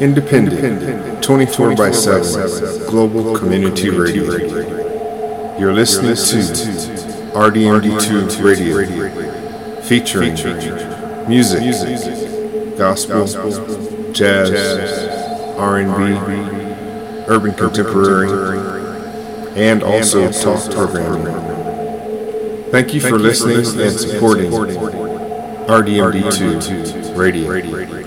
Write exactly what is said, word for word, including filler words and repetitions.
Independent, twenty-four by seven, Global Community Radio. You're listening to R D M D two Radio, featuring music, gospel, jazz, R and B, urban contemporary, and also talk programming. Thank you for listening and supporting R D M D two Radio.